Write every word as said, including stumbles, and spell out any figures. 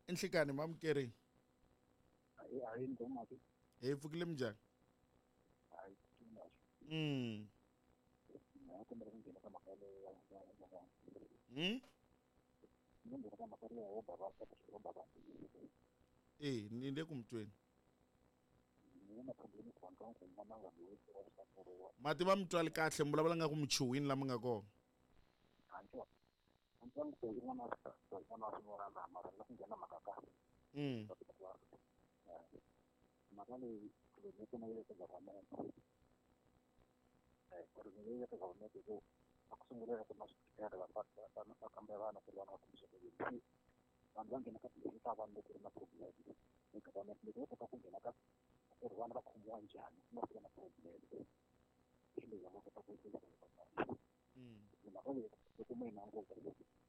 Enhlikani mama Keri. Hayi hayi ndoma ke. Hey pfukile njhani? Hayi tinacho. Mm. Hapo ndio ngine kama kale ya ya. Mm? Ndio kama kale ya baba kwa baba. Eh, ninde kumtweni. Nina problemi kwa ntongo kwa mama ngabe wa saporo. Mati va mtwali kahle mbula nga ku mchuwini lama nga kona. Anto. Anto ko ngwana sa ngwana sa ngwana na mara na ngena makaka. Mm. Magari kilomita na ile kwa government. Eh, kwa ile kwa government hiyo akusungura kwa hospitali ya pata sana akambeba na kwa kumsha kwa hiyo. Anzange nakapita bando kuna problem. Ni kama ndio kwa kuja na kwa wana kumwanja na kuna problem. Ile ya mko kwa hiyo. Mm. Na kwa hiyo kumena ngo